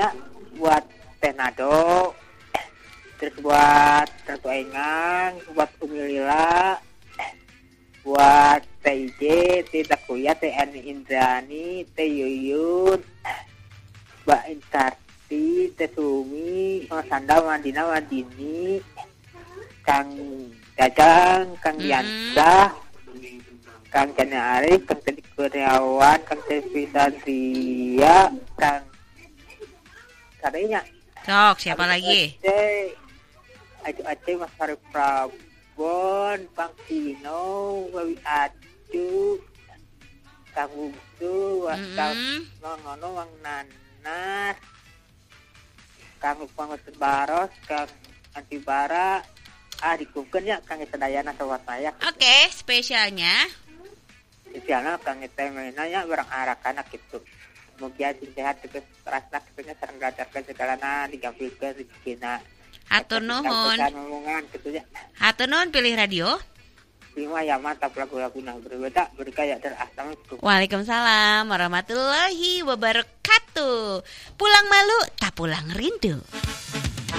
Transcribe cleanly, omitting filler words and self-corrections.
ya buat Tenado, terus buat Ratu Engang, buat Umi Lila, buat TIJ, Takuya, Ani Indrani, Yuyun, Mbak Intarti, Sumi, Sanda, Madina, Madini, Kang Jajang, Kang Yansa, Kang Jana Arif, Kang Tedi Kurniawan, Kang Tevi Sandria, Kang Kadanya. Sok, siapa lagi? Aceh Mas Farid Prabon, Bang Tino, Wawi Adu, Kang Bungsu, Kang Nono, Mang Nanar, Kang Lukman Baros, Kang Antibara, dikumpulkan ya Kang Sedayana Sawataya. Oke, spesialnya? Spesialnya Kang Temena ya barang arak-anak gitu. Semoga sehat terus terasa kitanya sareng belajarkan segalana digampilkeun rezekina. Hatur nuhun. Hatur nuhun pilih radio. Lima ya mantap lagu-laguna berbeda bergaya dan assalamualaikum. Waalaikumsalam warahmatullahi wabarakatuh. Pulang malu tak pulang rindu.